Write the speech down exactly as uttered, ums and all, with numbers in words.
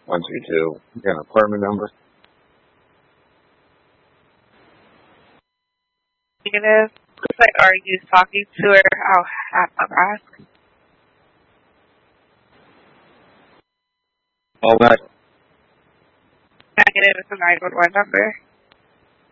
one two two. You got an apartment number? Negative. Looks like are you talking to her? I'll have to ask. All that. Negative is a nine one one number.